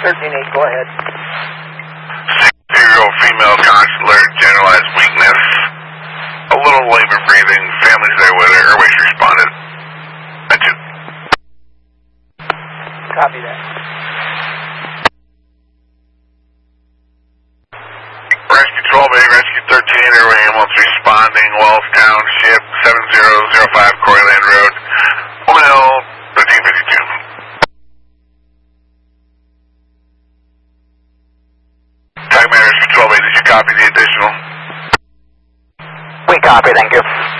13-8, go ahead. 6-year-old female consular, generalized weakness, a little labor breathing, families there with her, airways responded. That's it. Copy that. Rescue 12A, Rescue 13, airway ambulance responding, Wells Township, 7005 Coreyland Road, Woman Hill, 1352. Tag man, Rescue 12A, did you copy the additional? We copy, thank you.